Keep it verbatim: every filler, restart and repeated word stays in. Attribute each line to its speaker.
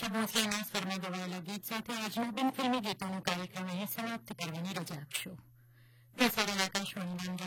Speaker 1: આશા ભોસલેના સ્વરમાં ગવાયેલા ગીત સાથે આજના બિન ફિલ્મી ગીતોનો કાર્યક્રમ અહીં સમાપ્ત કરવાની રજા આપશો. પ્રસારણ આકાશવાણીના